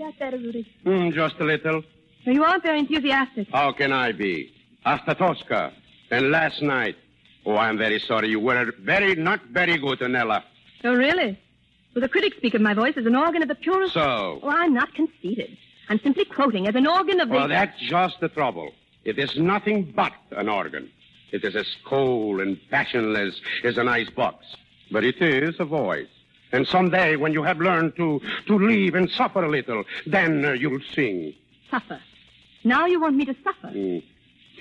that better, Rudy? Just a little. No, you aren't very enthusiastic. How can I be? Hasta Tosca. And last night. Oh, I'm very sorry. You were not very good, Nella. Oh, really? Well, the critics speak of my voice as an organ of the purest... So? Oh, I'm not conceited. I'm simply quoting as an organ of the... Well, that's just the trouble. It is nothing but an organ. It is as cold and passionless as an ice box. But it is a voice. And someday, when you have learned to live and suffer a little, then you'll sing. Suffer? Now you want me to suffer?